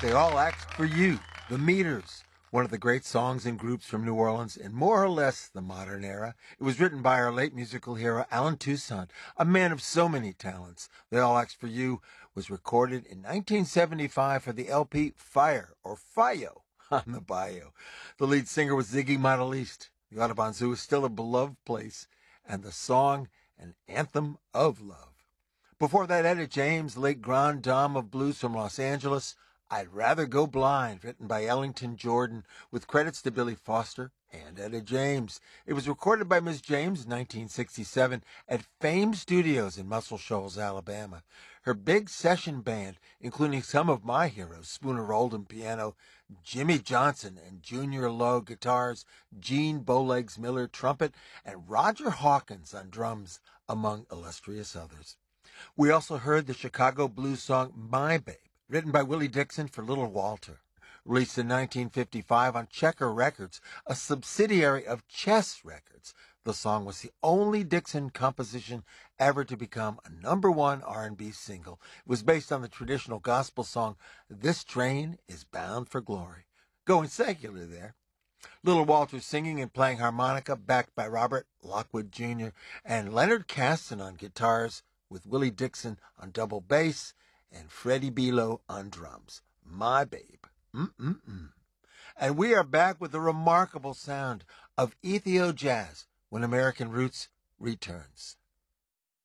They all ask for you, the Meters, one of the great songs and groups from New Orleans in more or less the modern era. It was written by our late musical hero, Alan Toussaint, a man of so many talents. They All Ask for You was recorded in 1975 for the LP Fire, or Fio, on the Bayou. The lead singer was Ziggy Modeliste. The Audubon Zoo is still a beloved place, and the song an anthem of love. Before that, Etta James, late grande dame of blues from Los Angeles, I'd Rather Go Blind, written by Ellington Jordan, with credits to Billy Foster and Etta James. It was recorded by Ms. James in 1967 at Fame Studios in Muscle Shoals, Alabama. Her big session band, including some of my heroes, Spooner Oldham piano, Jimmy Johnson and Junior Lowe guitars, Gene Bowlegs Miller trumpet, and Roger Hawkins on drums, among illustrious others. We also heard the Chicago blues song My Babe, written by Willie Dixon for Little Walter, released in 1955 on Checker Records, a subsidiary of Chess Records. The song was the only Dixon composition ever to become a #1 R&B single. It was based on the traditional gospel song, This Train is Bound for Glory. Going secular there. Little Walter singing and playing harmonica, backed by Robert Lockwood Jr. and Leonard Caston on guitars, with Willie Dixon on double bass and Freddie Belo on drums. My Babe. And we are back with the remarkable sound of Ethio Jazz when American Roots returns.